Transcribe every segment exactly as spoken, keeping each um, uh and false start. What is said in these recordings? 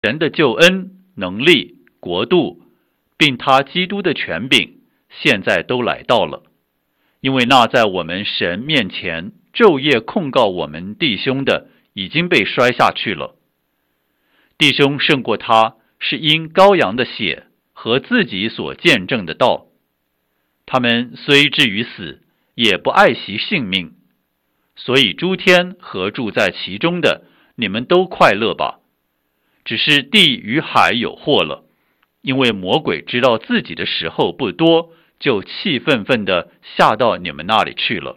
神的救恩、能力、国度，并他基督的权柄，现在都来到了。因为那在我们神面前昼夜控告我们弟兄的，已经被摔下去了。弟兄胜过他，是因羔羊的血和自己所见证的道。他们虽至于死，也不爱惜性命。所以诸天和住在其中的，你们都快乐吧。只是地与海有祸了，因为魔鬼知道自己的时候不多，就气愤愤地下到你们那里去了。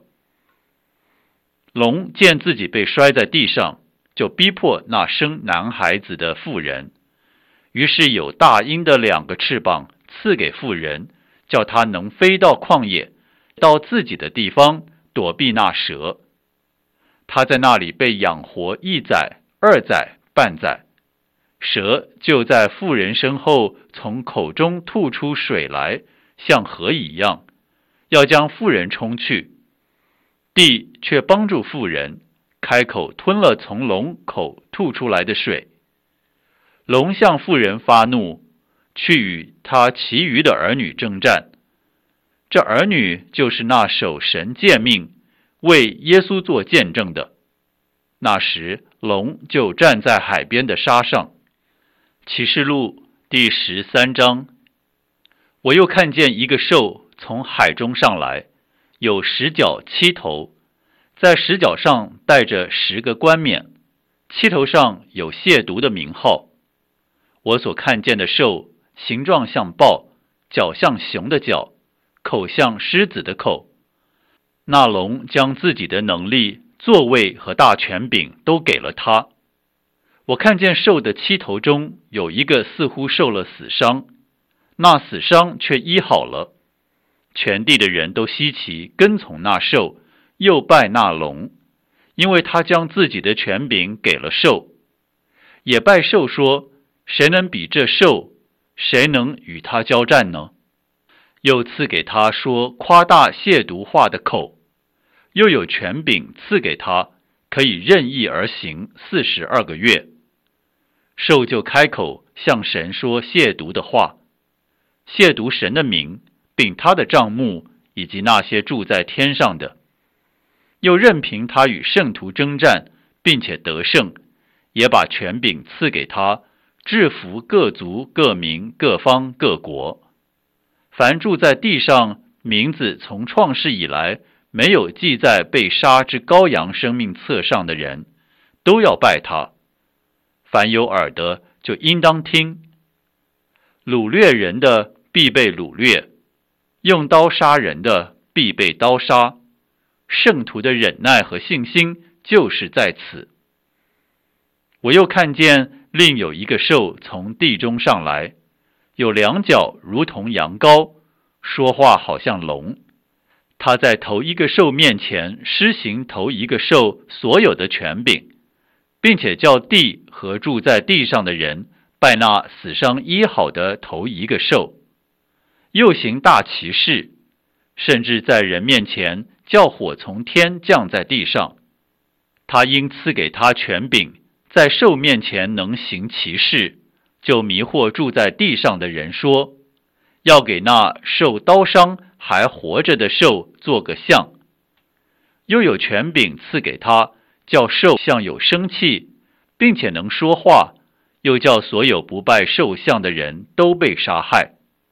龙见自己被摔在地上，就逼迫那生男孩子的妇人，于是有大鹰的两个翅膀赐给妇人，叫他能飞到旷野，到自己的地方躲避那蛇。他在那里被养活一载、二载、半载。蛇就在妇人身后从口中吐出水来，像河一样，要将妇人冲去。地却帮助妇人，开口吞了从龙口吐出来的水。龙向妇人发怒，去与他其余的儿女征战。这儿女就是那守神诫命、为耶稣做见证的。那时龙就站在海边的沙上。启示录第十三章。我又看见一个兽从海中上来，有十角七头，在十角上带着十个冠冕，七头上有亵渎的名号。我所看见的兽形状像豹，脚像熊的脚，口像狮子的口。那龙将自己的能力、座位和大权柄都给了他。我看见兽的七头中有一个似乎受了死伤，那死伤却医好了。全地的人都稀奇，跟从那兽，又拜那龙，因为他将自己的权柄给了兽。也拜兽说：谁能比这兽？谁能与他交战呢？又赐给他说夸大亵渎话的口，又有权柄赐给他，可以任意而行四十二个月。兽就开口向神说亵渎的话，亵渎神的名，并他的帐幕，以及那些住在天上的。又任凭他与圣徒征战，并且得胜，也把权柄赐给他，制服各族、各民、各方、各国。凡住在地上，名字从创世以来没有记在被杀之羔羊生命册上的人，都要拜他。凡有耳的就应当听。掳掠人的必被掳掠，用刀杀人的必被刀杀。圣徒的忍耐和信心就是在此。我又看见另有一个兽从地中上来，有两脚如同羊羔，说话好像龙。他在头一个兽面前施行头一个兽所有的权柄，并且叫地和住在地上的人拜那死伤医好的头一个兽。又行大奇事，甚至在人面前叫火从天降在地上。他因赐给他权柄，在兽面前能行奇事，就迷惑住在地上的人说，要给那受刀伤还活着的兽做个像。又有权柄赐给他，叫兽像有生气，并且能说话，又叫所有不拜兽像的人都被杀害。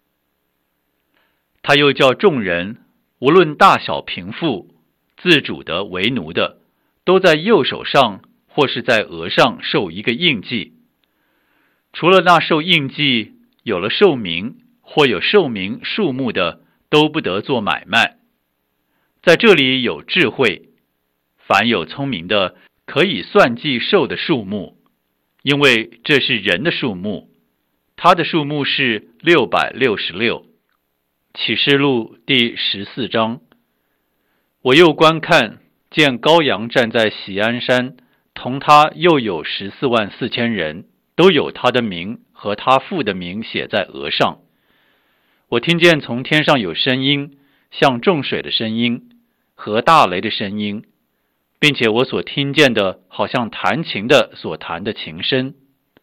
他又叫众人，无论大小贫富，自主的为奴的，都在右手上或是在额上受一个印记。除了那受印记，有了寿名或有寿名数目的，都不得做买卖。在这里有智慧，凡有聪明的，可以算计兽的数目，因为这是人的数目，他的数目是六百六十六。启示录第十四章。我又观看，见羔羊站在锡安山，同他又有十四万四千人，都有他的名和他父的名写在额上。我听见从天上有声音，像众水的声音和大雷的声音，并且我所听见的好像弹琴的所弹的琴声。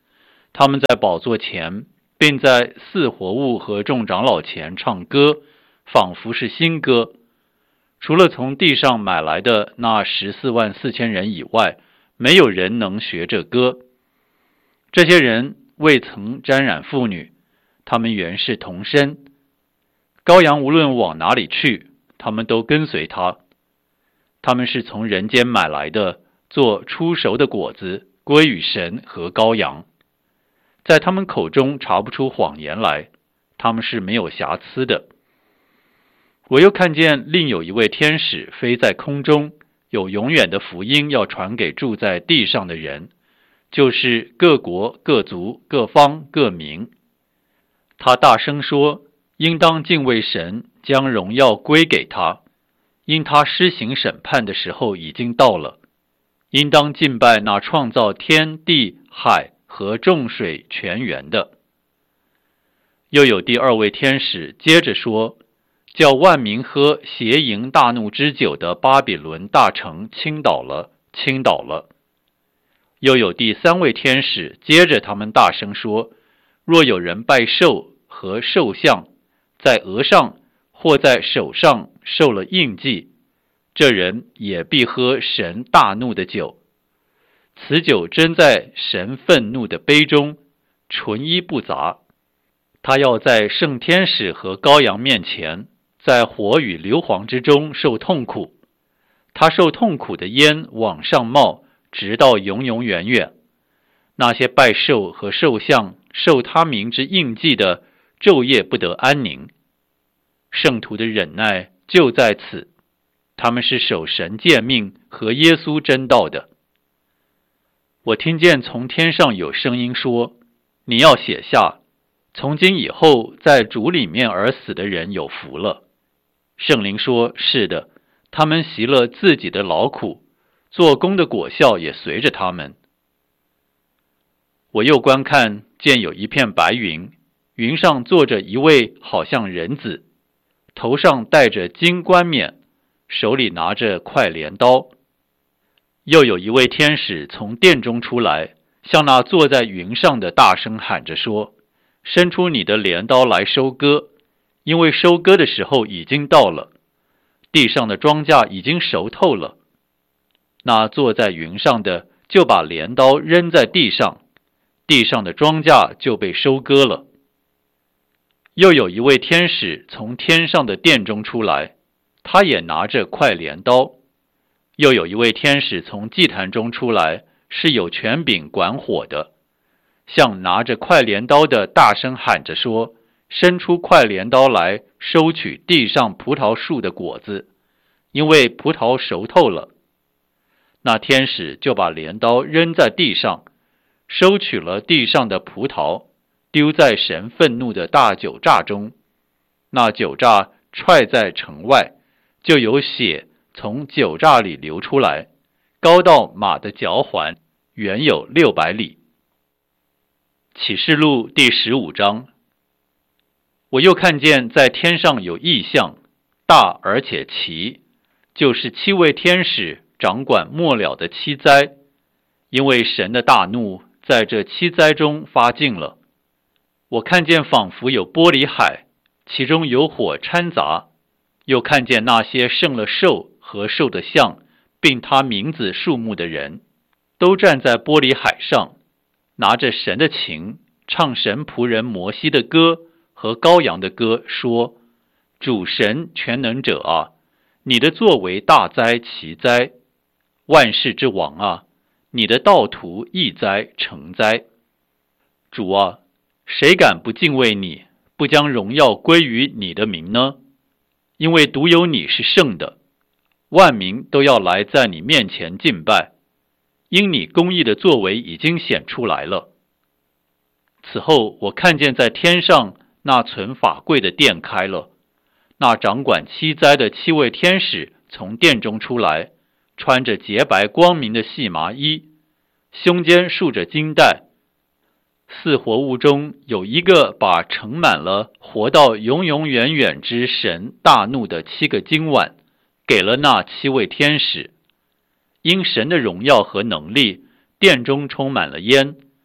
他们在宝座前，并在四活物和众长老前唱歌，仿佛是新歌。除了从地上买来的那十四万四千人以外，没有人能学这歌。这些人未曾沾染妇女，他们原是童身。羔羊无论往哪里去，他们都跟随他。他们是从人间买来的，做初熟的果子，归与神和羔羊。在他们口中查不出谎言来，他们是没有瑕疵的。我又看见另有一位天使飞在空中，有永远的福音要传给住在地上的人，就是各国、各族、各方、各民。他大声说，应当敬畏神，将荣耀归给他，因他施行审判的时候已经到了。应当敬拜那创造天地海和众水泉源的。又有第二位天使接着说，叫万民喝邪淫大怒之酒的巴比伦大城倾倒了，倾倒了。又有第三位天使接着他们大声说，若有人拜兽和兽像，在额上或在手上受了印记，这人也必喝神大怒的酒。此酒斟在神愤怒的杯中，纯一不杂。他要在圣天使和羔羊面前，在火与硫磺之中受痛苦。他受痛苦的烟往上冒，直到永永远远。那些拜兽和兽像受他名之印记的，昼夜不得安宁。圣徒的忍耐就在此，他们是守神诫命和耶稣真道的。我听见从天上有声音说，你要写下，从今以后在主里面而死的人有福了。圣灵说，是的，他们习了自己的劳苦，做工的果效也随着他们。我又观看，见有一片白云，云上坐着一位好像人子，头上戴着金冠冕，手里拿着快镰刀。又有一位天使从殿中出来，向那坐在云上的大声喊着说，伸出你的镰刀来收割，因为收割的时候已经到了，地上的庄稼已经熟透了。那坐在云上的就把镰刀扔在地上，地上的庄稼就被收割了。又有一位天使从天上的殿中出来，他也拿着快镰刀。又有一位天使从祭坛中出来，是有权柄管火的，向拿着快镰刀的大声喊着说，伸出快镰刀来收取地上葡萄树的果子，因为葡萄熟透了。那天使就把镰刀扔在地上，收取了地上的葡萄，丢在神愤怒的大酒榨中。那酒榨踹在城外，就有血从酒榨里流出来，高到马的脚环，远有六百里。启示录第十五章。我又看见在天上有异象，大而且奇，就是七位天使掌管末了的七灾，因为神的大怒在这七灾中发尽了。我看见仿佛有玻璃海，其中有火掺杂，又看见那些胜了兽和兽的像，并他名字数目的人，都站在玻璃海上，拿着神的琴，唱神仆人摩西的歌和羔羊的歌，说，主神全能者啊，你的作为大哉奇哉，万世之王啊，你的道途易哉成哉。主啊，谁敢不敬畏你，不将荣耀归于你的名呢？因为独有你是圣的，万民都要来在你面前敬拜，因你公义的作为已经显出来了。此后我看见在天上那存法柜的殿开了，那掌管七灾的七位天使从殿中出来，穿着洁白光明的细麻衣，胸间束着金带。四活物中有一个把盛满了活到永永远远之神大怒的七个金碗给了那七位天使。因神的荣耀和能力，殿中充满了烟，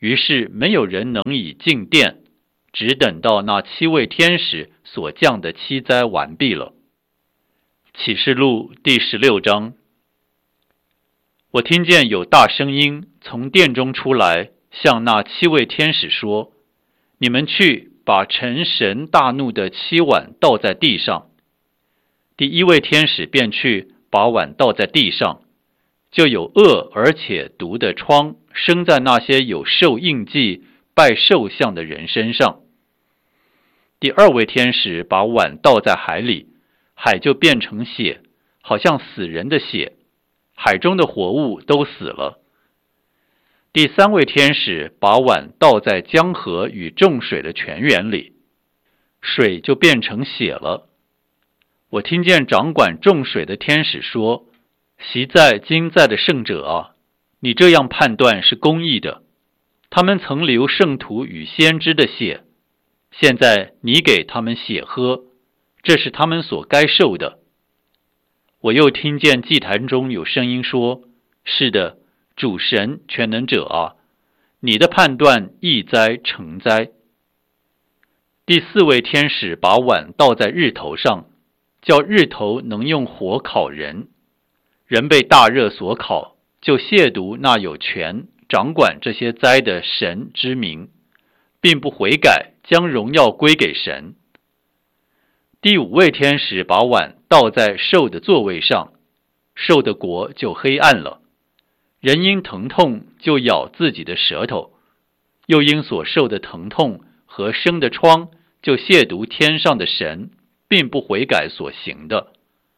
于是没有人能以进殿，只等到那七位天使所降的七灾完毕了。启示录第十六章，我听见有大声音从殿中出来，向那七位天使说：你们去把盛神大怒的七碗倒在地上。第一位天使便去把碗倒在地上，就有恶而且毒的疮生在那些有兽印记拜兽像的人身上。第二位天使把碗倒在海里，海就变成血，好像死人的血，海中的活物都死了。第三位天使把碗倒在江河与众水的泉源里，水就变成血了。我听见掌管众水的天使说：昔在今在的圣者啊，你这样判断是公义的。他们曾流圣徒与先知的血，现在你给他们血喝，这是他们所该受的。我又听见祭坛中有声音说：是的，主神全能者啊，你的判断易哉成哉。第四位天使把碗倒在日头上，叫日头能用火烤人。人被大热所烤，就亵渎那有权掌管这些灾的神之名，并不悔改，将荣耀归给神。第五位天使把碗倒在兽的座位上，兽的国就黑暗了。人因疼痛就咬自己的舌头，又因所受的疼痛和生的疮就亵渎天上的神，并不悔改所行的。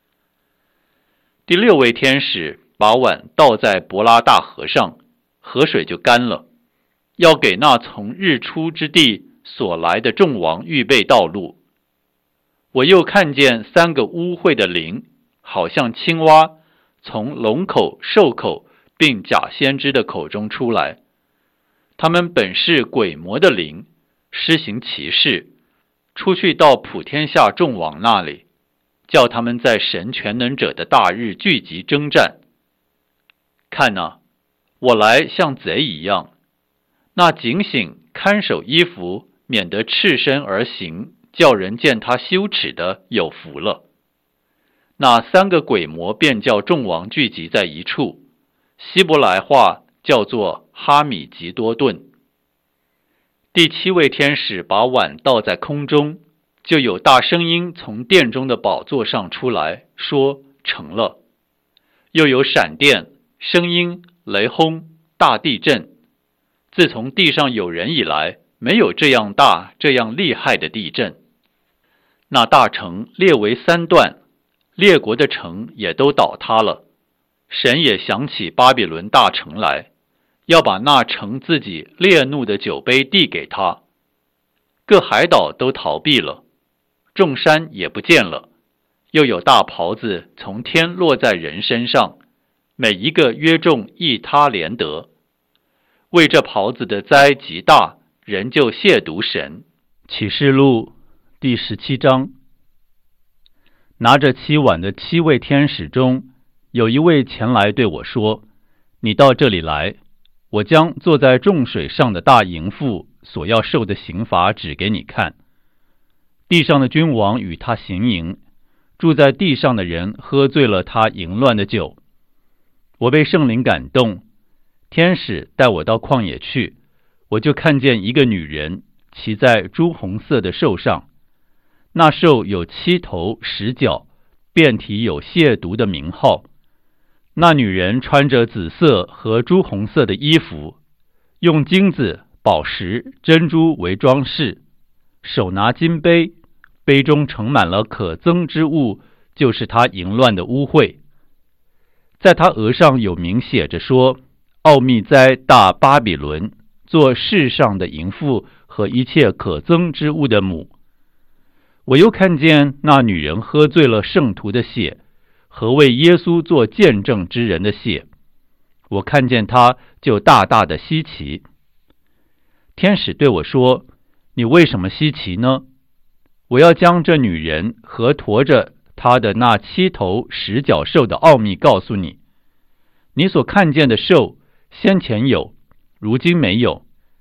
第六位天使把碗倒在伯拉大河上，河水就干了，要给那从日出之地所来的众王预备道路。我又看见三个污秽的灵，好像青蛙，从龙口、兽口并假先知的口中出来。他们本是鬼魔的灵，施行奇事，出去到普天下众王那里，叫他们在神全能者的大日聚集征战。看哪，我来像贼一样，那警醒看守衣服，免得赤身而行，叫人见他羞耻的，有福了。那三个鬼魔便叫众王聚集在一处，希伯来话叫做哈米吉多顿。第七位天使把碗倒在空中，就有大声音从殿中的宝座上出来，说：成了。又有闪电、声音、雷轰、大地震。自从地上有人以来，没有这样大、这样厉害的地震。那大城列为三段，列国的城也都倒塌了。神也想起巴比伦大城来，要把那城自己烈怒的酒杯递给他。各海岛都逃避了，众山也不见了。又有大袍子从天落在人身上，每一个约重一他连得。为这袍子的灾极大，人就亵渎神。启示录第十七章。拿着七碗的七位天使中，有一位前来对我说：你到这里来，我将坐在众水上的大淫妇所要受的刑罚指给你看。地上的君王与他行淫，住在地上的人喝醉了他淫乱的酒。我被圣灵感动，天使带我到旷野去，我就看见一个女人骑在朱红色的兽上，那兽有七头十角，遍体有亵渎的名号。那女人穿着紫色和朱红色的衣服，用金子、宝石、珍珠为装饰，手拿金杯，杯中盛满了可憎之物，就是她淫乱的污秽。在她额上有名写着说：奥秘哉大巴比伦，做世上的淫妇和一切可憎之物的母。我又看见那女人喝醉了圣徒的血和为耶稣做见证之人的血，我看见她就大大的稀奇。天使对我说：你为什么稀奇呢？我要将这女人和驮着她的那七头十角兽的奥秘告诉你。你所看见的兽先前有，如今没有，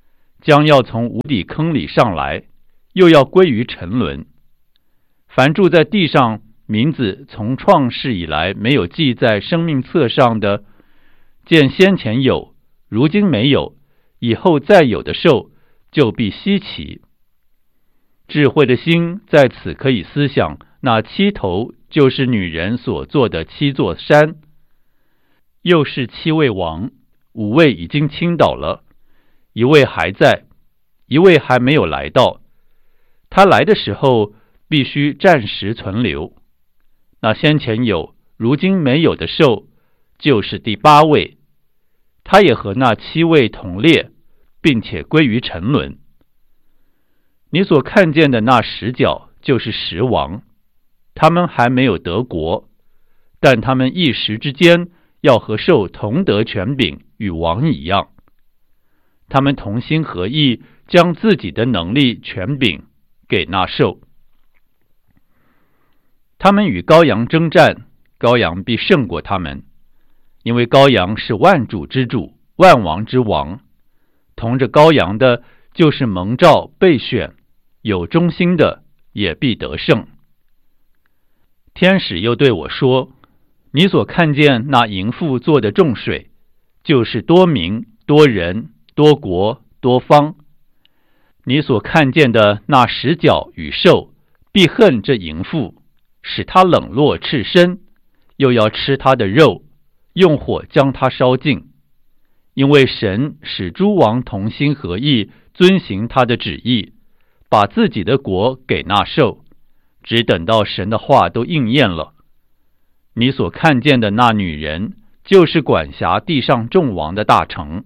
将要从无底坑里上来，又要归于沉沦。凡住在地上，名字从创世以来没有记在生命册上的，见先前有，如今没有，以后再有的兽，就必稀奇。智慧的心在此可以思想，那七头就是女人所做的七座山，又是七位王，五位已经倾倒了，一位还在，一位还没有来到。他来的时候必须暂时存留。那先前有，如今没有的兽，就是第八位，他也和那七位同列，并且归于沉沦。你所看见的那十角就是十王，他们还没有得国，但他们一时之间要和兽同得权柄，与王一样。他们同心合意，将自己的能力权柄给那兽。他们与羔羊征战，羔羊必胜过他们，因为羔羊是万主之主，万王之王。同着羔羊的，就是蒙召备选，有忠心的，也必得胜。天使又对我说，你所看见那淫妇做的众水，就是多民、多人、多国、多方。你所看见的那十角与兽，必恨这淫妇，使他冷落赤身，又要吃他的肉，用火将他烧尽。因为神使诸王同心合意，遵行他的旨意，把自己的国给那兽，只等到神的话都应验了。你所看见的那女人，就是管辖地上众王的大城。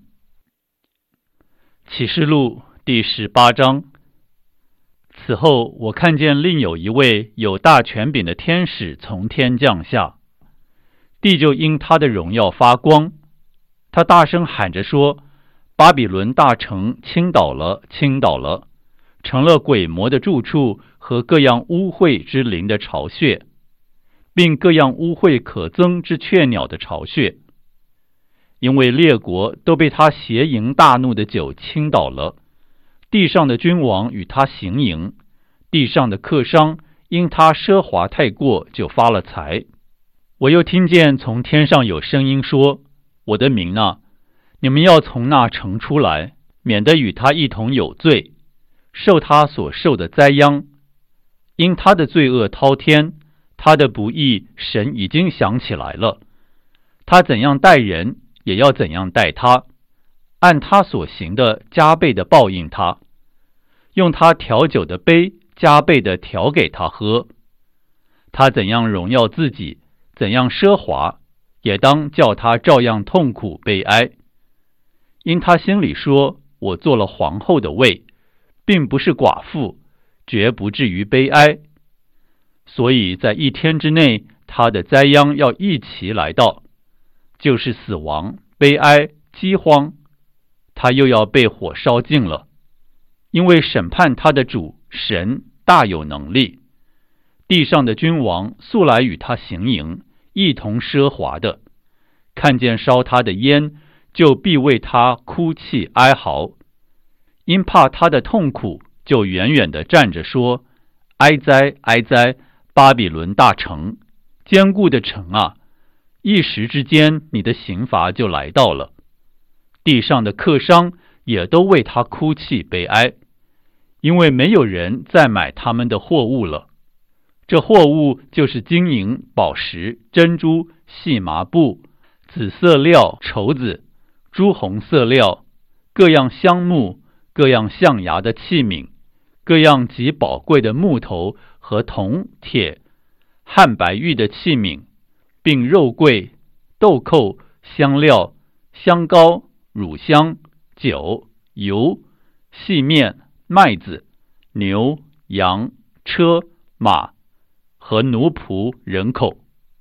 启示录第十八章。此后我看见另有一位有大权柄的天使从天降下，地就因他的荣耀发光。他大声喊着说，巴比伦大城倾倒了，倾倒了，成了鬼魔的住处和各样污秽之灵的巢穴，并各样污秽可憎之雀鸟的巢穴。因为列国都被他邪淫大怒的酒倾倒了，地上的君王与他行淫，地上的客商因他奢华太过就发了财。我又听见从天上有声音说，我的民啊，你们要从那城出来，免得与他一同有罪，受他所受的灾殃。因他的罪恶滔天，他的不义神已经想起来了。他怎样待人，也要怎样待他，按他所行的加倍的报应他，用他调酒的杯加倍的调给他喝。他怎样荣耀自己，怎样奢华，也当叫他照样痛苦悲哀。因他心里说，我做了皇后的位，并不是寡妇，绝不至于悲哀。所以在一天之内，他的灾殃要一齐来到，就是死亡、悲哀、饥荒，他又要被火烧尽了。因为审判他的主神大有能力，地上的君王素来与他行淫，一同奢华的，看见烧他的烟，就必为他哭泣哀嚎。因怕他的痛苦，就远远地站着说，哀哉哀哉，巴比伦大城，坚固的城啊，一时之间你的刑罚就来到了。地上的客商也都为他哭泣悲哀，因为没有人再买他们的货物了。这货物就是金银、宝石、珍珠、细麻布、紫色料、绸子、朱红色料，各样香木，各样象牙的器皿，各样极宝贵的木头和铜、铁、汉白玉的器皿，并肉桂、豆蔻、香料、香膏、乳香、酒、油、细面、麦子、牛、羊、车、马和奴仆人口。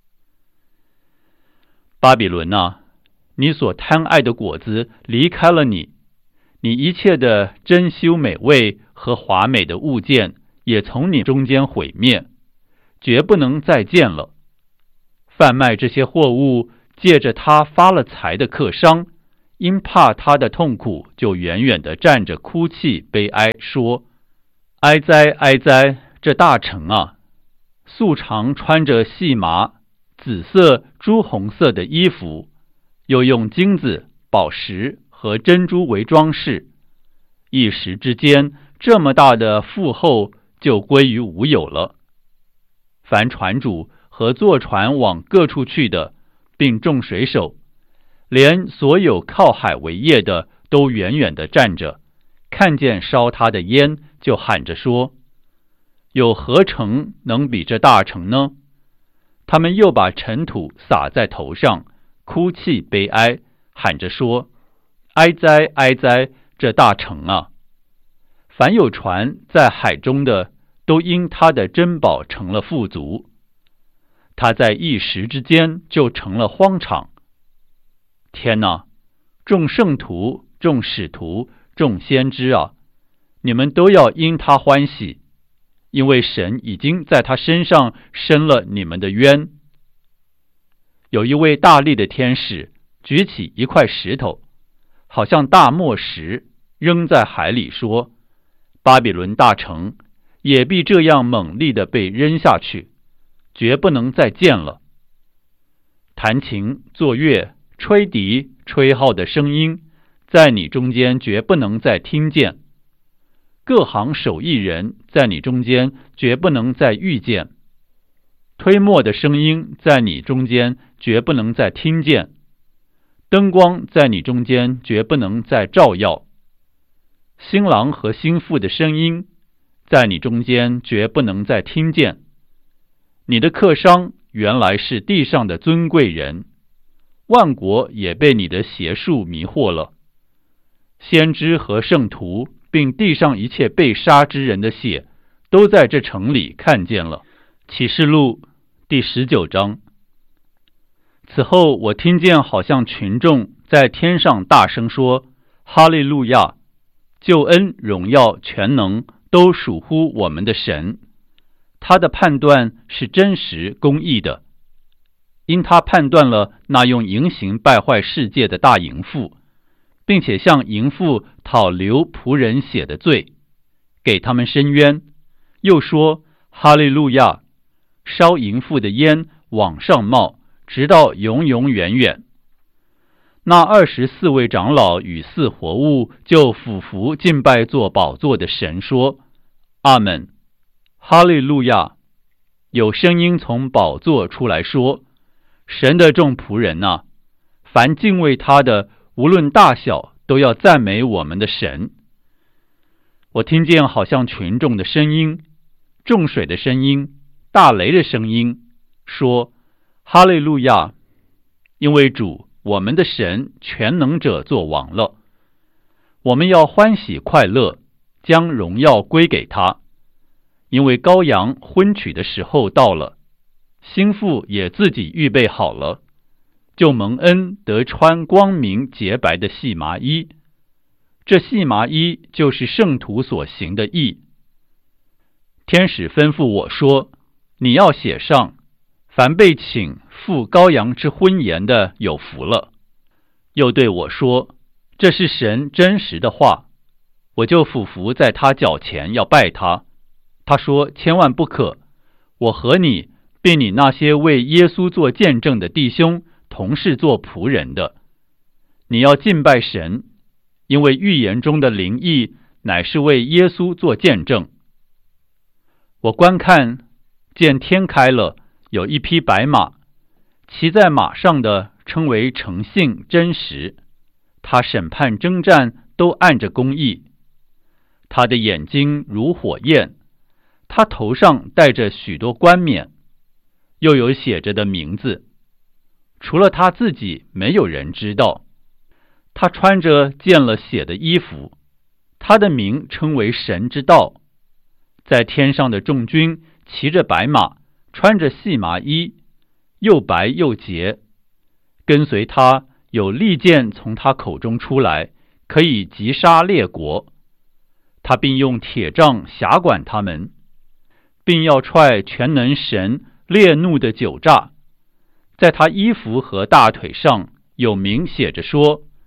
巴比伦啊，你所贪爱的果子离开了你，你一切的珍馐美味和华美的物件也从你中间毁灭，绝不能再见了。贩卖这些货物，借着他发了财的客商， 因怕他的痛苦，就远远地站着哭泣悲哀，说：哀哉哀哉，这大城啊！素常穿着细麻、紫色、朱红色的衣服，又用金子、宝石和珍珠为装饰，一时之间，这么大的富厚就归于无有了。凡船主和坐船往各处去的，并众水手，连所有靠海为业的，都远远地站着，看见烧他的烟，就喊着说：有何城能比这大城呢？他们又把尘土撒在头上，哭泣悲哀，喊着说：哀哉哀哉，这大城啊！凡有船在海中的，都因他的珍宝成了富足。他在一时之间就成了荒场。天哪！众圣徒、众使徒、众先知啊，你们都要因他欢喜，因为神已经在他身上伸了你们的冤。有一位大力的天使举起一块石头，好像大磨石，扔在海里，说：巴比伦大城也必这样猛力地被扔下去，绝不能再见了。弹琴、作乐、吹笛、吹号的声音，在你中间绝不能再听见。各行手艺人在你中间绝不能再遇见。推磨的声音在你中间绝不能再听见。灯光在你中间绝不能再照耀。新郎和新妇的声音在你中间绝不能再听见。你的客商原来是地上的尊贵人，万国也被你的邪术迷惑了。先知和圣徒并地上一切被杀之人的血，都在这城里看见了。启示录第十九章。此后我听见好像群众在天上大声说：哈利路亚！救恩、荣耀、全能都属乎我们的神。他的判断是真实公义的，因他判断了那用淫行败坏世界的大淫妇，并且向淫妇讨流仆人血的罪，给他们伸冤。又说：哈利路亚！烧淫妇的烟往上冒，直到永永远远。那二十四位长老与四活物就俯伏敬拜做宝座的神，说：阿们，哈利路亚！有声音从宝座出来说：神的众仆人啊，凡敬畏他的，无论大小，都要赞美我们的神。我听见好像群众的声音、众水的声音、大雷的声音，说：哈利路亚！因为主我们的神全能者作王了，我们要欢喜快乐，将荣耀归给他。因为羔羊婚娶的时候到了，新妇也自己预备好了，就蒙恩得穿光明洁白的细麻衣。这细麻衣就是圣徒所行的义。天使吩咐我说：你要写上，凡被请赴羔羊之婚筵的有福了。又对我说：这是神真实的话。我就俯伏在他脚前要拜他。他说：千万不可，我和你并你那些为耶稣做见证的弟兄同是做仆人的。你要敬拜神，因为预言中的灵意乃是为耶稣做见证。我观看，见天开了，有一匹白马，骑在马上的称为诚信真实，他审判征战都按着公义。他的眼睛如火焰，他头上戴着许多冠冕，又有写着的名字，除了他自己没有人知道。他穿着溅了血的衣服，他的名称为神之道。在天上的众军骑着白马，穿着细麻衣，又白又洁。跟随他有利剑从他口中出来，可以击杀列国。他并用铁杖辖管他们，并要踹全能神烈怒的酒炸。在他衣服和大腿上有名写着说：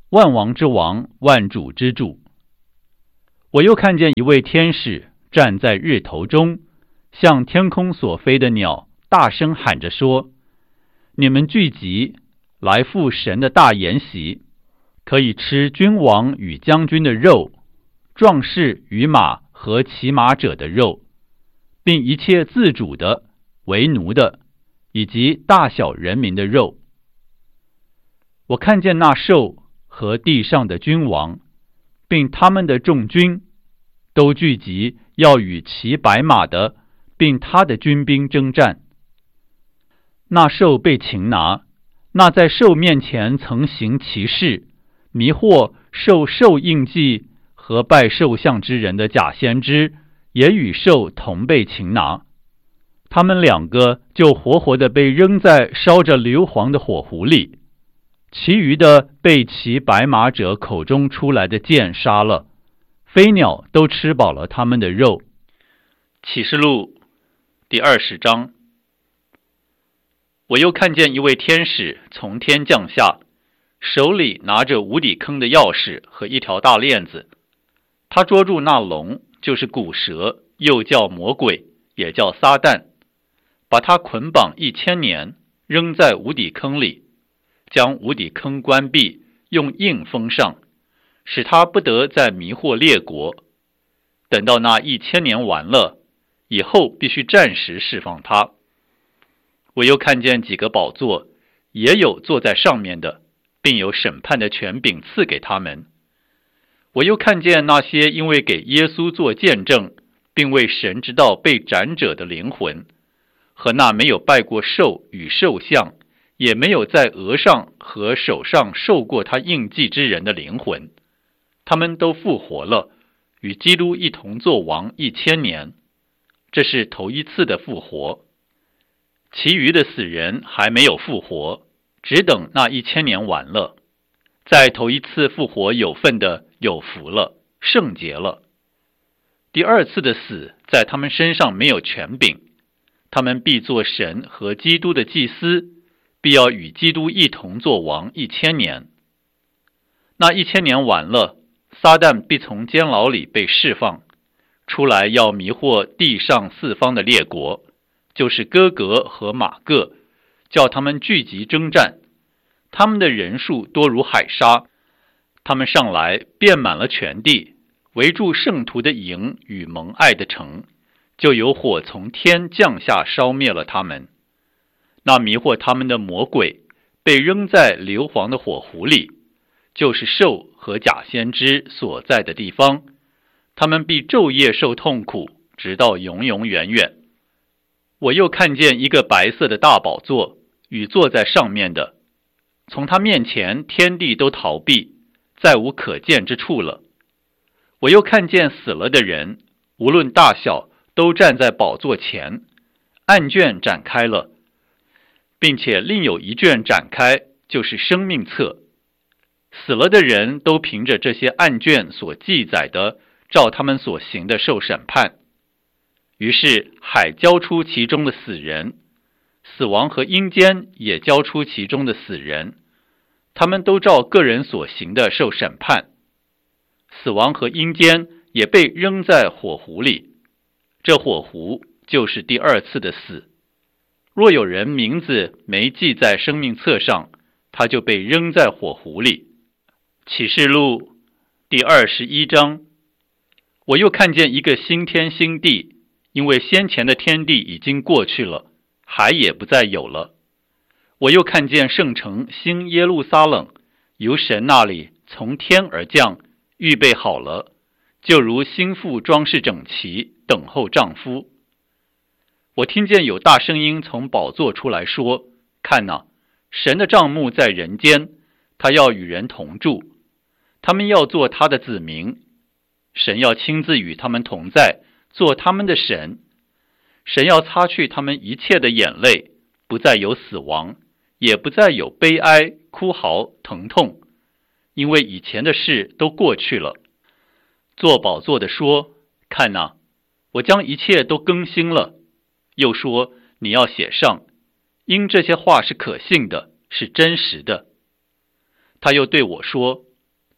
万王之王，万主之主。我又看见一位天使站在日头中，向天空所飞的鸟大声喊着说：你们聚集来赴神的大筵席，可以吃君王与将军的肉，壮士与马和骑马者的肉，并一切自主的、为奴的，以及大小人民的肉。我看见那兽和地上的君王，并他们的众军，都聚集要与骑白马的，并他的军兵征战。那兽被擒拿，那在兽面前曾行奇事，迷惑受兽印记和拜兽像之人的假先知，也与兽同被擒拿。他们两个就活活的被扔在烧着硫磺的火湖里，其余的被骑白马者口中出来的箭杀了，飞鸟都吃饱了他们的肉。启示录第二十章。我又看见一位天使从天降下，手里拿着无底坑的钥匙和一条大链子。他捉住那龙，就是古蛇，又叫魔鬼，也叫撒旦，把他捆绑一千年，扔在无底坑里，将无底坑关闭，用印封上，使他不得再迷惑列国。等到那一千年完了以后，必须暂时释放他。我又看见几个宝座，也有坐在上面的，并有审判的权柄赐给他们。我又看见那些因为给耶稣做见证，并为神之道被斩者的灵魂，和那没有拜过兽与兽像，也没有在额上和手上受过他印记之人的灵魂，他们都复活了，与基督一同作王一千年。这是头一次的复活。其余的死人还没有复活，只等那一千年完了。在头一次复活有份的有福了，圣洁了。第二次的死在他们身上没有权柄，他们必做神和基督的祭司，必要与基督一同作王一千年。那一千年完了，撒旦必从监牢里被释放，出来要迷惑地上四方的列国，就是哥格和马各，叫他们聚集征战。他们的人数多如海沙，他们上来遍满了全地，围住圣徒的营与蒙爱的城，就有火从天降下烧灭了他们。那迷惑他们的魔鬼被扔在硫磺的火湖里，就是兽和假先知所在的地方，他们必昼夜受痛苦，直到永永远远。我又看见一个白色的大宝座，与坐在上面的，从他面前天地都逃避，再无可见之处了。我又看见死了的人，无论大小，都站在宝座前，案卷展开了，并且另有一卷展开，就是生命册。死了的人都凭着这些案卷所记载的，照他们所行的受审判。于是海交出其中的死人，死亡和阴间也交出其中的死人，他们都照个人所行的受审判。死亡和阴间也被扔在火湖里，这火湖就是第二次的死。若有人名字没记在生命册上，他就被扔在火湖里。启示录第二十一章。我又看见一个新天新地，因为先前的天地已经过去了，海也不再有了。我又看见圣城新耶路撒冷，由神那里从天而降，预备好了，就如新妇装饰整齐，等候丈夫。我听见有大声音从宝座出来说：看哪，神的帐幕在人间，他要与人同住，他们要做他的子民，神要亲自与他们同在，做他们的神。神要擦去他们一切的眼泪，不再有死亡，也不再有悲哀、哭嚎、疼痛，因为以前的事都过去了。坐宝座的说：看哪，我将一切都更新了。又说：你要写上，因这些话是可信的，是真实的。他又对我说：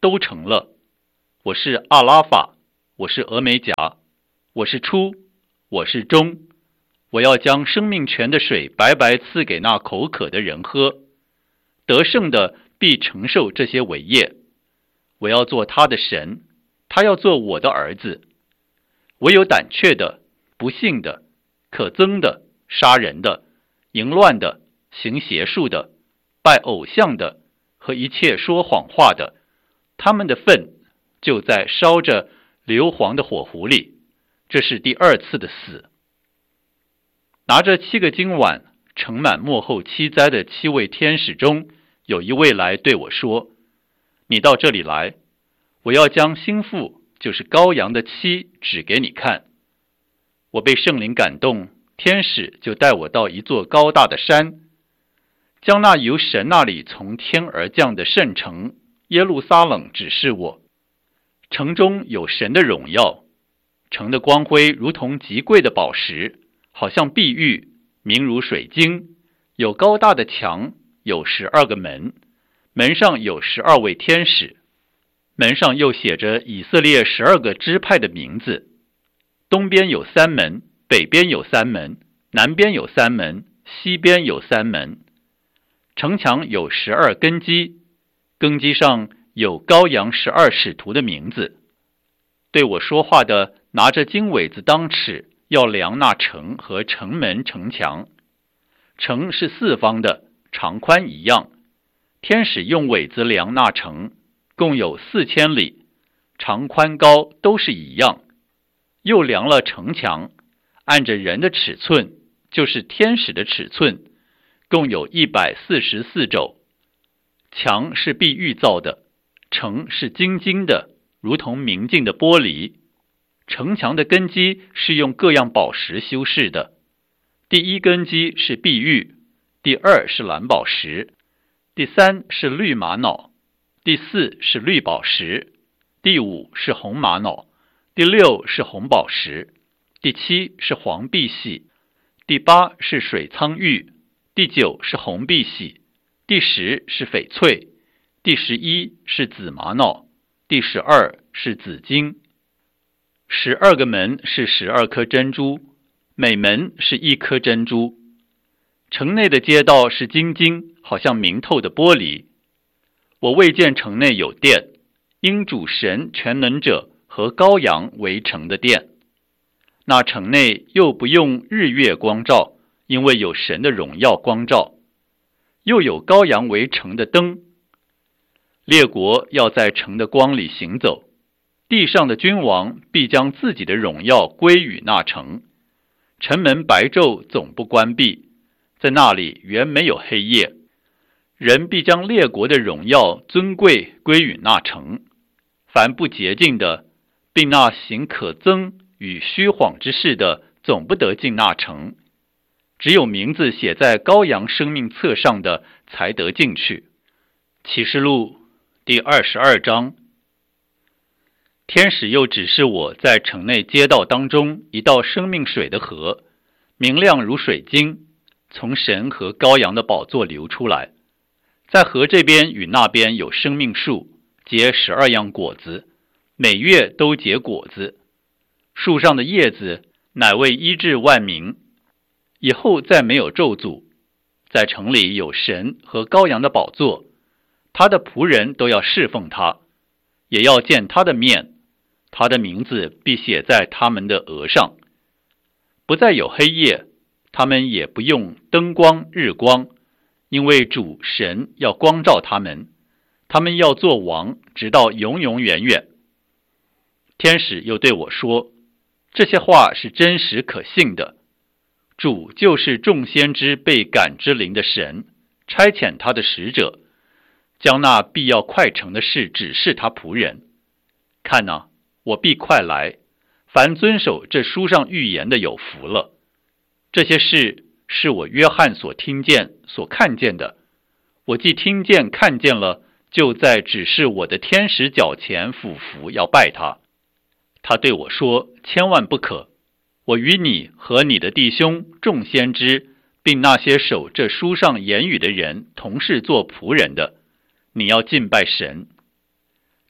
都成了。我是阿拉法，我是俄美甲，我是初，我是终。我要将生命泉的水白白赐给那口渴的人喝。得胜的必承受这些伟业。我要做他的神，他要做我的儿子。唯有胆怯的、不信的、可憎的、杀人的、淫乱的、行邪术的、拜偶像的和一切说谎话的，他们的份就在烧着硫磺的火湖里。这是第二次的死。拿着七个金碗盛满末后七灾的七位天使中，有一位来对我说：你到这里来，我要将新妇，就是羔羊的妻，指给你看。我被圣灵感动，天使就带我到一座高大的山，将那由神那里从天而降的圣城耶路撒冷指示我。城中有神的荣耀，城的光辉如同极贵的宝石，好像碧玉，明如水晶。有高大的墙，有十二个门，门上有十二位天使，门上又写着以色列十二个支派的名字。东边有三门，北边有三门，南边有三门，西边有三门。城墙有十二根基，根基上有羔羊十二使徒的名字。对我说话的拿着金苇子当尺，要量那城和城门城墙。城是四方的，长宽一样。天使用苇子量那城，共有四千里，长宽高都是一样。又量了城墙，按着人的尺寸，就是天使的尺寸，共有一百四十四肘。墙是碧玉造的，城是晶晶的，如同明镜的玻璃。城墙的根基是用各样宝石修饰的。第一根基是碧玉，第二是蓝宝石，第三是绿玛瑙，第四是绿宝石，第五是红玛瑙，第六是红宝石，第七是黄碧玺，第八是水苍玉，第九是红碧玺，第十是翡翠，第十一是紫玛瑙，第十二是紫金。十二个门是十二颗珍珠，每门是一颗珍珠。城内的街道是晶晶，好像明透的玻璃。我未见城内有殿，因主神全能者和羔羊为城的殿。那城内又不用日月光照，因为有神的荣耀光照。又有羔羊为城的灯。列国要在城的光里行走，地上的君王必将自己的荣耀归于那城。城门白昼总不关闭，在那里原没有黑夜。人必将列国的荣耀尊贵归于那城。凡不洁净的，并那行可憎与虚谎之事的，总不得进那城。只有名字写在羔羊生命册上的，才得进去。启示录第二十二章。天使又指示我在城内街道当中一道生命水的河，明亮如水晶，从神和羔羊的宝座流出来。在河这边与那边有生命树，结十二样果子，每月都结果子。树上的叶子乃为医治万民。以后再没有咒诅。在城里有神和羔羊的宝座，他的仆人都要侍奉他，也要见他的面，他的名字必写在他们的额上。不再有黑夜，他们也不用灯光日光，因为主神要光照他们，他们要做王，直到永永远远。天使又对我说，这些话是真实可信的。主就是众先知被感之灵的神，差遣他的使者，将那必要快成的事指示他仆人。看哪，我必快来，凡遵守这书上预言的有福了。这些事是我约翰所听见所看见的，我既听见看见了，就在指示我的天使脚前俯伏要拜他。他对我说，千万不可，我与你和你的弟兄众先知，并那些守这书上言语的人同是做仆人的，你要敬拜神。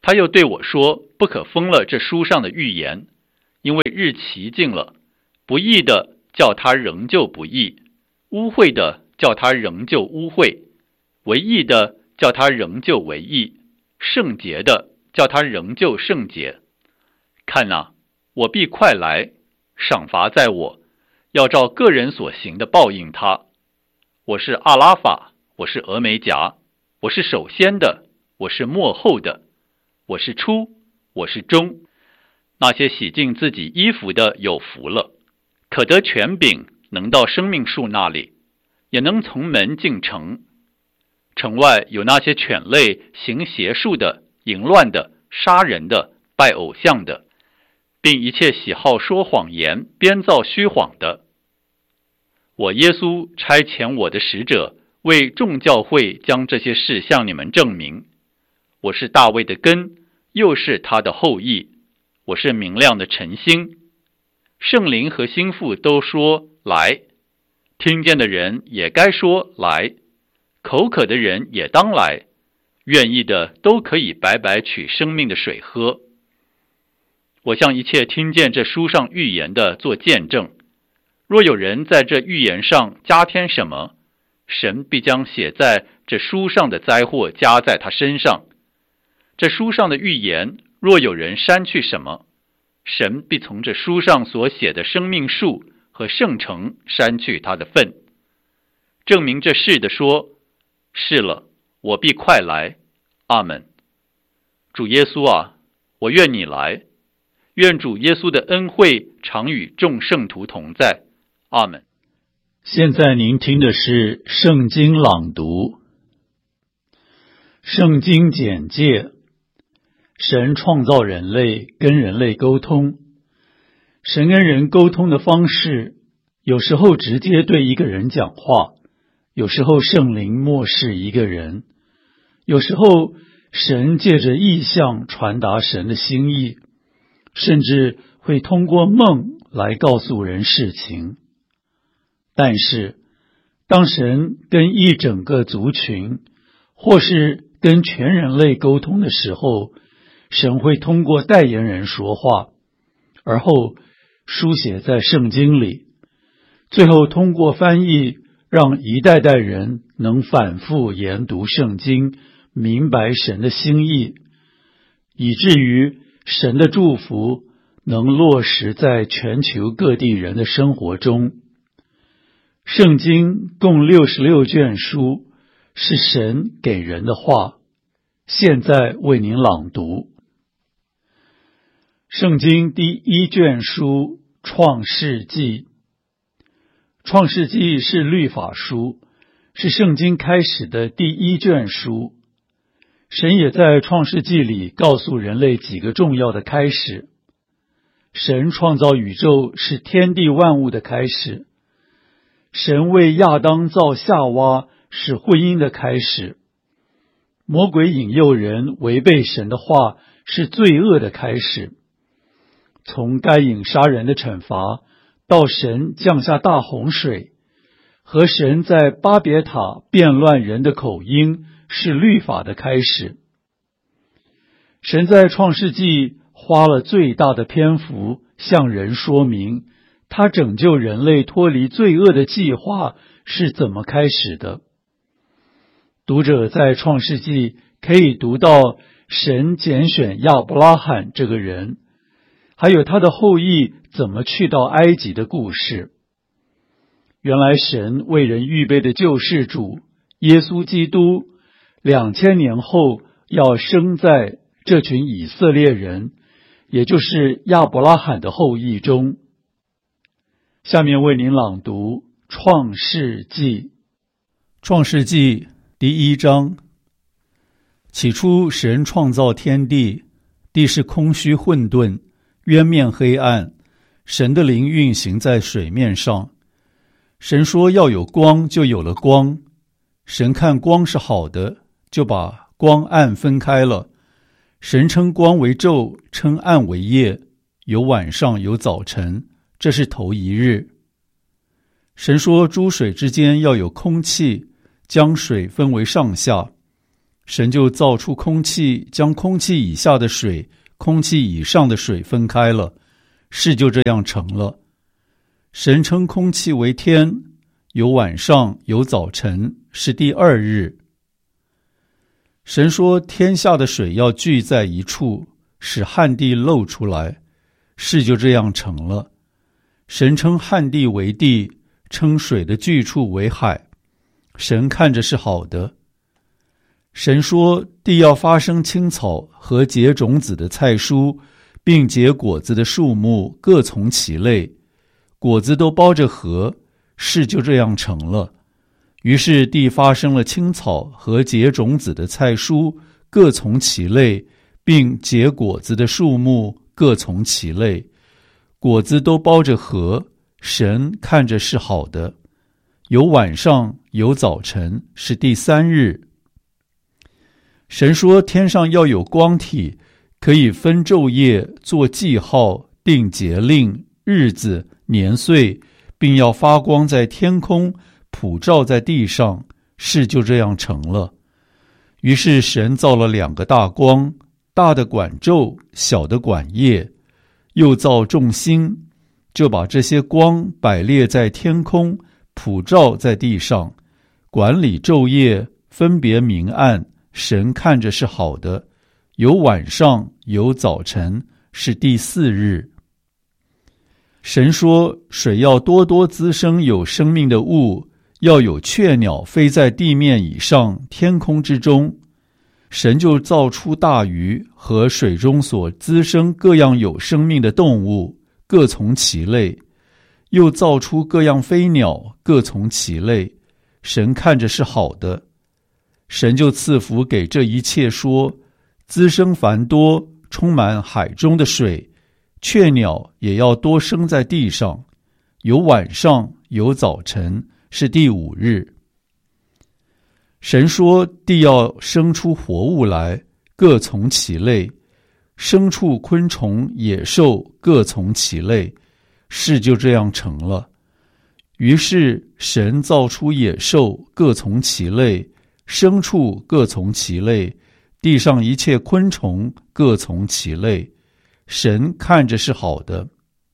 他又对我说，不可封了这书上的预言，因为日期近了。不义的叫他仍旧不义，污秽的叫他仍旧污秽，为义的叫他仍旧为义，圣洁的叫他仍旧圣洁。看哪，我必快来，赏罚在我，要照个人所行的报应他。我是阿拉法，我是俄梅戛，我是首先的，我是末后的，我是初，我是终。那些洗净自己衣服的有福了，可得权柄，能到生命树那里，也能从门进城。城外有那些犬类，行邪术的，淫乱的，杀人的，拜偶像的，并一切喜好说谎言，编造虚谎的。我耶稣差遣我的使者，为众教会将这些事向你们证明。我是大卫的根，又是他的后裔，我是明亮的晨星。圣灵和心腹都说来，听见的人也该说来，口渴的人也当来，愿意的都可以白白取生命的水喝。我向一切听见这书上预言的做见证，若有人在这预言上加添什么，神必将写在这书上的灾祸加在他身上。这书上的预言，若有人删去什么，神必从这书上所写的生命树和圣城删去他的份。证明这事的说，是了，我必快来。阿们。主耶稣啊，我愿你来，愿主耶稣的恩惠常与众圣徒同在。阿们。 现在您听的是圣经朗读。圣经简介：神创造人类，跟人类沟通。神跟人沟通的方式，有时候直接对一个人讲话，有时候圣灵默示一个人，有时候神借着异象传达神的心意，甚至会通过梦来告诉人事情。但是当神跟一整个族群或是跟全人类沟通的时候，神会通过代言人说话，而后书写在圣经里，最后通过翻译让一代代人能反复研读圣经，明白神的心意，以至于神的祝福能落实在全球各地人的生活中。圣经共六十六卷书，是神给人的话。现在为您朗读。圣经第一卷书创世纪。创世纪是律法书，是圣经开始的第一卷书。神也在创世纪里告诉人类几个重要的开始。神创造宇宙是天地万物的开始。神为亚当造夏娃是婚姻的开始。魔鬼引诱人违背神的话是罪恶的开始。从该隐杀人的惩罚到神降下大洪水，和神在巴别塔变乱人的口音是律法的开始。神在创世纪花了最大的篇幅向人说明他拯救人类脱离罪恶的计划是怎么开始的。读者在创世纪可以读到神拣选亚伯拉罕这个人，还有他的后裔怎么去到埃及的故事。原来神为人预备的救世主耶稣基督，两千年后要生在这群以色列人，也就是亚伯拉罕的后裔中。下面为您朗读创世纪。创世纪第一章。起初神创造天地，地是空虚混沌，渊面黑暗，神的灵运行在水面上。神说要有光，就有了光。神看光是好的，就把光暗分开了。神称光为昼，称暗为夜，有晚上有早晨，这是头一日。神说诸水之间要有空气，将水分为上下。 神就造出空气，将空气以下的水、空气以上的水分开了，事就这样成了。神称空气为天，有晚上，有早晨，是第二日。神说天下的水要聚在一处，使旱地露出来，事就这样成了。神称旱地为地，称水的聚处为海，神看着是好的。神说地要发生青草和结种子的菜蔬，并结果子的树木各从其类，果子都包着核，事就这样成了。于是地发生了青草和结种子的菜蔬各从其类，并结果子的树木各从其类，果子都包着核，神看着是好的。有晚上，有早晨，是第三日。神说天上要有光体，可以分昼夜，做记号，定节令、日子、年岁，并要发光在天空，普照在地上，事就这样成了。于是神造了两个大光，大的管昼，小的管夜，又造众星，就把这些光摆列在天空，普照在地上，管理昼夜，分别明暗，神看着是好的。有晚上，有早晨，是第四日。神说水要多多滋生有生命的物，要有雀鸟飞在地面以上，天空之中。神就造出大鱼和水中所滋生各样有生命的动物，各从其类，又造出各样飞鸟，各从其类，神看着是好的。神就赐福给这一切说，滋生繁多，充满海中的水，雀鸟也要多生在地上。有晚上，有早晨，是第五日。神说地要生出活物来，各从其类，牲畜、昆虫、野兽各从其类，事就这样成了。于是神造出野兽，各从其类，牲畜各从其类，地上一切昆虫各从其类，神看着是好的。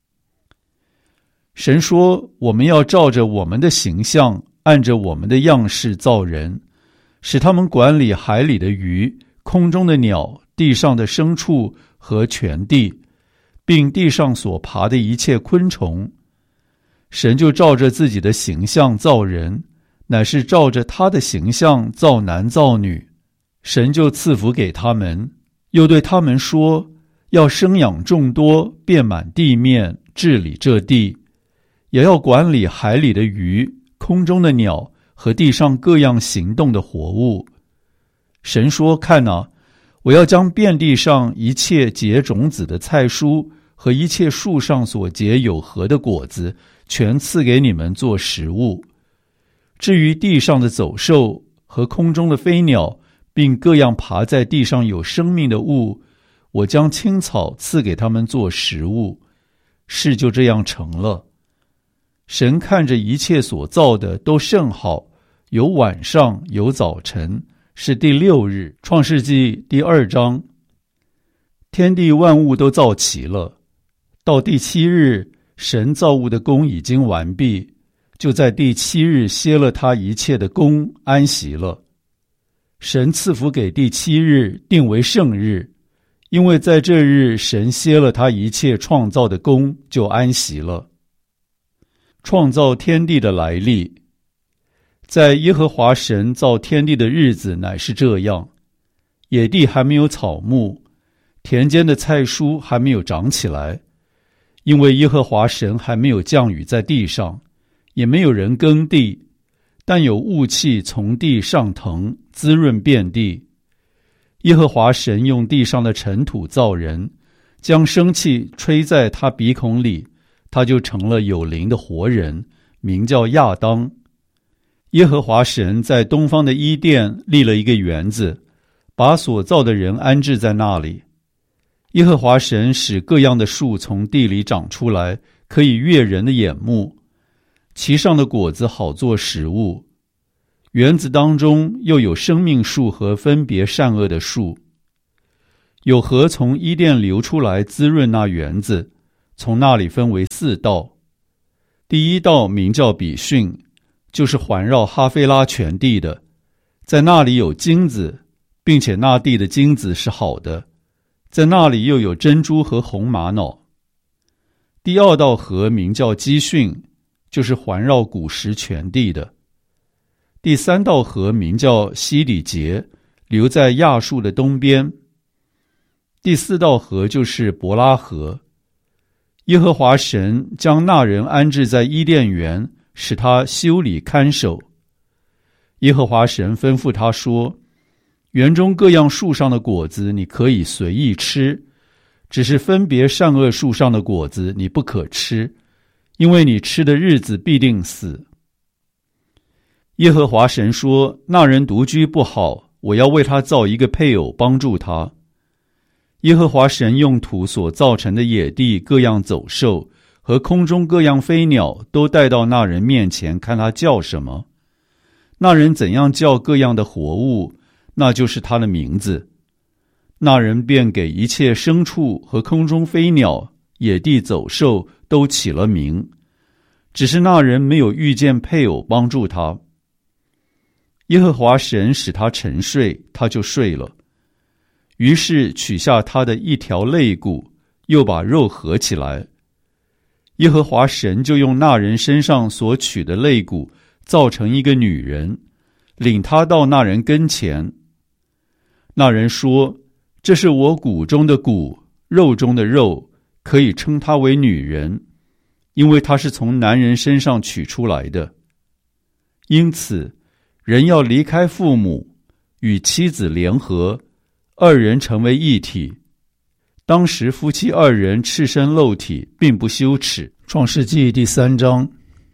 神说我们要照着我们的形象，按着我们的样式造人，使他们管理海里的鱼、空中的鸟、地上的牲畜和全地，并地上所爬的一切昆虫。神就照着自己的形象造人，乃是照着他的形象造男造女。神就赐福给他们，又对他们说，要生养众多，遍满地面，治理这地，也要管理海里的鱼、空中的鸟和地上各样行动的活物。神说，看哪，我要将遍地上一切结种子的菜蔬和一切树上所结有核的果子，全赐给你们做食物。至于地上的走兽和空中的飞鸟，并各样爬在地上有生命的物，我将青草赐给他们做食物。事就这样成了。神看着一切所造的都甚好，有晚上，有早晨，是第六日。创世纪第二章。天地万物都造齐了，到第七日，神造物的工已经完毕，就在第七日歇了他一切的工，安息了。神赐福给第七日，定为圣日，因为在这日神歇了他一切创造的工，就安息了。创造天地的来历。在耶和华神造天地的日子乃是这样：野地还没有草木，田间的菜蔬还没有长起来，因为耶和华神还没有降雨在地上，也没有人耕地，但有雾气从地上腾，滋润遍地。耶和华神用地上的尘土造人，将生气吹在他鼻孔里，他就成了有灵的活人，名叫亚当。耶和华神在东方的伊甸立了一个园子，把所造的人安置在那里。耶和华神使各样的树从地里长出来，可以悦人的眼目，其上的果子好做食物。 园子当中又有生命树和分别善恶的树。有河从伊甸流出来滋润那园子，从那里分为四道。第一道名叫比逊，就是环绕哈菲拉全地的，在那里有金子，并且那地的金子是好的，在那里又有珍珠和红玛瑙。第二道河名叫基训，就是环绕古时全地的。第三道河名叫西里结，流在亚述的东边。第四道河就是伯拉河。耶和华神将那人安置在伊甸园，使他修理看守。耶和华神吩咐他说，园中各样树上的果子你可以随意吃，只是分别善恶树上的果子你不可吃，因为你吃的日子必定死。耶和华神说，那人独居不好，我要为他造一个配偶帮助他。耶和华神用土所造成的野地各样走兽和空中各样飞鸟都带到那人面前，看他叫什么。那人怎样叫各样的活物，那就是他的名字。那人便给一切牲畜和空中飞鸟、野地走兽都起了名，只是那人没有遇见配偶帮助他。耶和华神使他沉睡，他就睡了。于是取下他的一条肋骨，又把肉合起来。耶和华神就用那人身上所取的肋骨造成一个女人，领他到那人跟前。那人说，这是我骨中的骨，肉中的肉，可以称她为女人，因为她是从男人身上取出来的。因此人要离开父母，与妻子联合，二人成为一体。当时夫妻二人赤身露体，并不羞耻。创世纪第三章。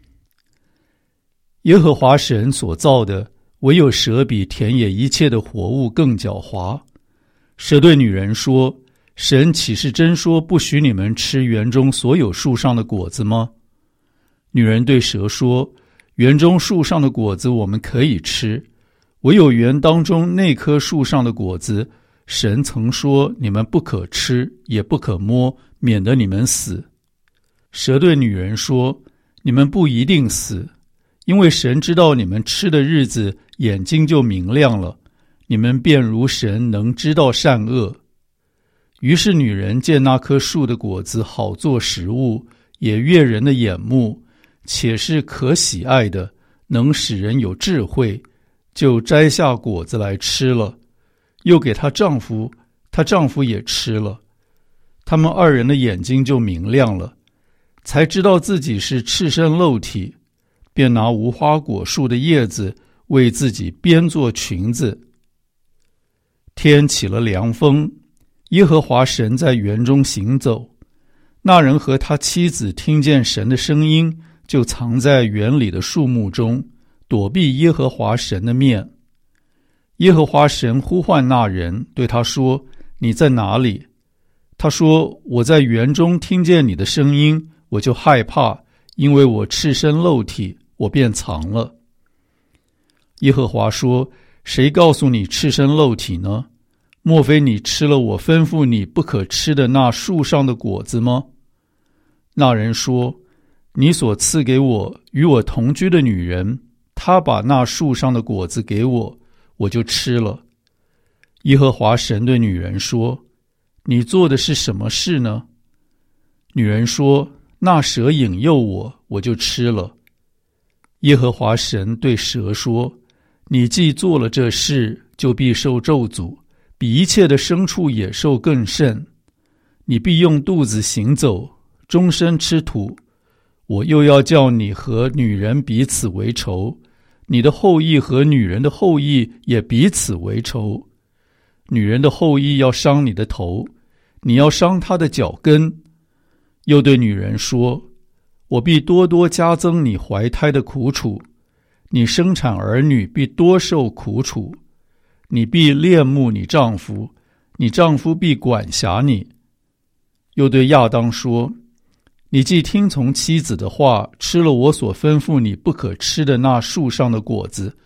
耶和华神所造的，唯有蛇比田野一切的活物更狡猾。蛇对女人说，神岂是真说不许你们吃园中所有树上的果子吗？女人对蛇说，园中树上的果子我们可以吃，唯有园当中那棵树上的果子，神曾说你们不可吃，也不可摸，免得你们死。蛇对女人说，你们不一定死，因为神知道你们吃的日子，眼睛就明亮了，你们便如神，能知道善恶。于是女人见那棵树的果子好做食物，也悦人的眼目，且是可喜爱的，能使人有智慧，就摘下果子来吃了，又给她丈夫，她丈夫也吃了。他们二人的眼睛就明亮了，才知道自己是赤身露体，便拿无花果树的叶子为自己编做裙子。天起了凉风，耶和华神在园中行走，那人和他妻子听见神的声音，就藏在园里的树木中，躲避耶和华神的面。耶和华神呼唤那人，对他说，你在哪里？他说，我在园中听见你的声音，我就害怕，因为我赤身露体，我便藏了。耶和华说，谁告诉你赤身露体呢？莫非你吃了我吩咐你不可吃的那树上的果子吗？那人说，你所赐给我与我同居的女人，她把那树上的果子给我，我就吃了。耶和华神对女人说，你做的是什么事呢？女人说，那蛇引诱我，我就吃了。耶和华神对蛇说，你既做了这事，就必受咒诅，比一切的牲畜野兽更甚。你必用肚子行走，终身吃土。我又要叫你和女人彼此为仇，你的后裔和女人的后裔也彼此为仇。女人的后裔要伤你的头，你要伤她的脚跟。又对女人说，我必多多加增你怀胎的苦楚，你生产儿女必多受苦楚。你必恋慕你丈夫，你丈夫必管辖你。又对亚当说，你既听从妻子的话，吃了我所吩咐你不可吃的那树上的果子，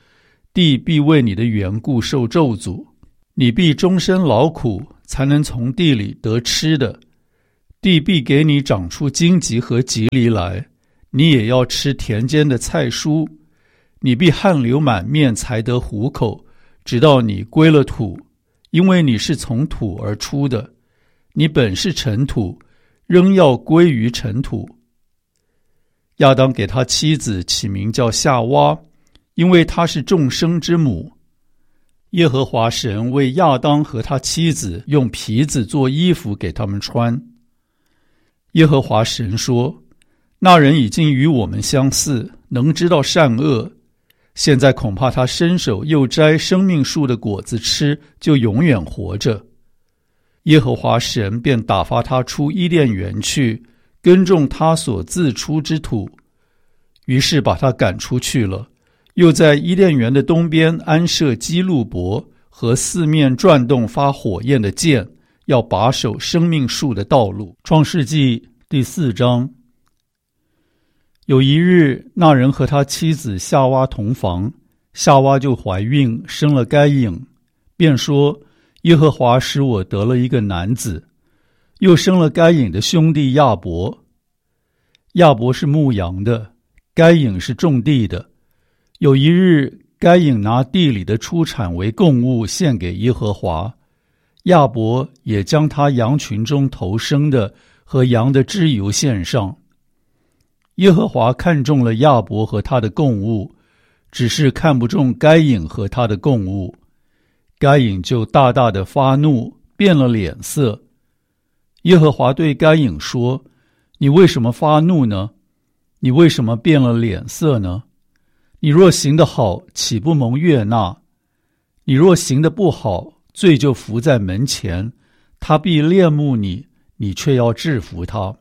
地必为你的缘故受咒诅，你必终身劳苦，才能从地里得吃的。地必给你长出荆棘和棘藜来，你也要吃田间的菜蔬。你必汗流满面才得糊口，直到你归了土，因为你是从土而出的，你本是尘土，仍要归于尘土。亚当给他妻子起名叫夏娃，因为她是众生之母。耶和华神为亚当和他妻子用皮子做衣服给他们穿。耶和华神说，那人已经与我们相似，能知道善恶，现在恐怕他伸手又摘生命树的果子吃，就永远活着。耶和华神便打发他出伊甸园去，耕种他所自出之土，于是把他赶出去了，又在伊甸园的东边安设基路伯和四面转动发火焰的剑，要把守生命树的道路。创世纪第四章。有一日，那人和他妻子夏娃同房，夏娃就怀孕，生了该隐，便说，耶和华使我得了一个男子。又生了该隐的兄弟亚伯。亚伯是牧羊的，该隐是种地的。有一日，该隐拿地里的出产为供物献给耶和华，亚伯也将他羊群中头生的和羊的脂油献上。耶和华看中了亚伯和他的供物，只是看不中该隐和他的供物。该隐就大大的发怒，变了脸色。耶和华对该隐说，你为什么发怒呢？你为什么变了脸色呢？你若行得好，岂不蒙悦纳？你若行得不好，罪就伏在门前，他必恋慕你，你却要制服他。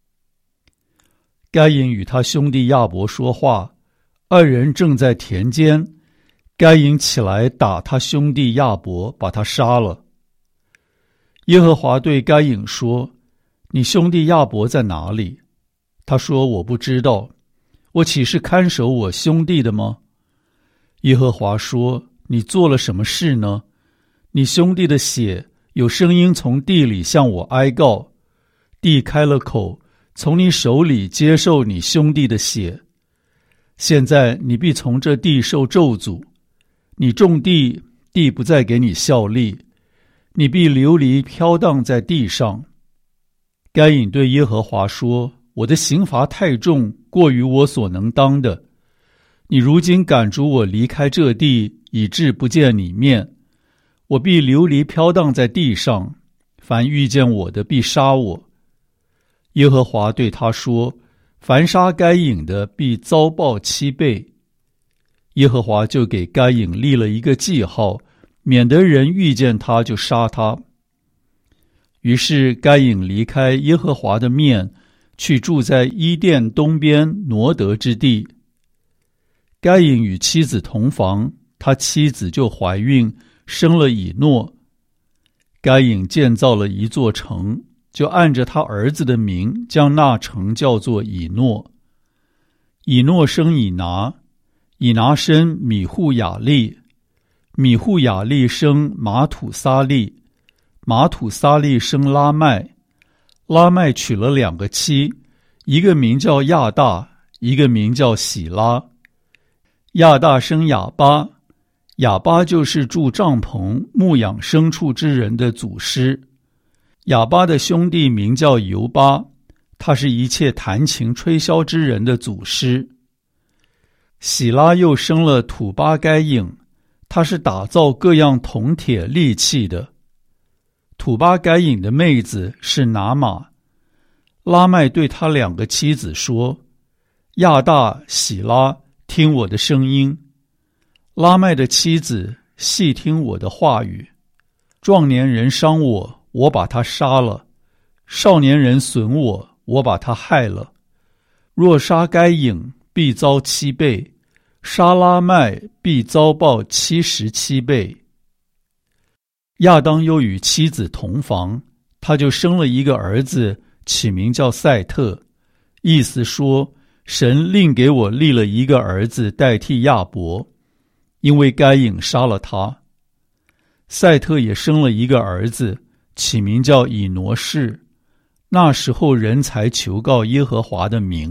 该隐与他兄弟亚伯说话，二人正在田间，该隐起来打他兄弟亚伯，把他杀了。耶和华对该隐说，你兄弟亚伯在哪里？他说，我不知道，我岂是看守我兄弟的吗？耶和华说，你做了什么事呢？你兄弟的血有声音从地里向我哀告，地开了口，从你手里接受你兄弟的血。现在你必从这地受咒诅，你种地，地不再给你效力，你必流离飘荡在地上。该隐对耶和华说，我的刑罚太重，过于我所能当的。你如今赶逐我离开这地，以致不见你面，我必流离飘荡在地上，凡遇见我的必杀我。耶和华对他说，凡杀该隐的必遭报七倍。耶和华就给该隐立了一个记号，免得人遇见他就杀他。于是该隐离开耶和华的面，去住在伊甸东边挪得之地。该隐与妻子同房，他妻子就怀孕，生了以诺。该隐建造了一座城，就按着他儿子的名，将那城叫做以诺。以诺生以拿，以拿生米户雅利，米户雅利生马土撒利，马土撒利生拉麦，拉麦娶了两个妻，一个名叫亚大，一个名叫喜拉。亚大生亚巴，亚巴就是住帐篷牧养牲畜之人的祖师。亚巴的兄弟名叫犹巴，他是一切弹琴吹箫之人的祖师。喜拉又生了土巴该隐，他是打造各样铜铁利器的。土巴该隐的妹子是拿玛。拉麦对他两个妻子说，亚大、喜拉，听我的声音。拉麦的妻子细听我的话语。壮年人伤我，我把他杀了；少年人损我，我把他害了。若杀该隐，必遭七倍；杀拉麦，必遭报七十七倍。亚当又与妻子同房，他就生了一个儿子，起名叫赛特，意思说，神另给我立了一个儿子代替亚伯， 因为该隐杀了他。赛特也生了一个儿子，起名叫以挪士。那时候人才求告耶和华的名。